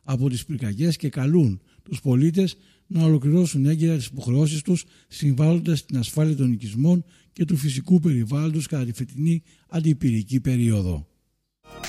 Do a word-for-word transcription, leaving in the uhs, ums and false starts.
από τις πυρκαγιές και καλούν τους πολίτες να ολοκληρώσουν έγκαιρα τις υποχρεώσεις τους, συμβάλλοντας στην ασφάλεια των οικισμών και του φυσικού περιβάλλοντος κατά τη φετινή αντιπυρική περίοδο.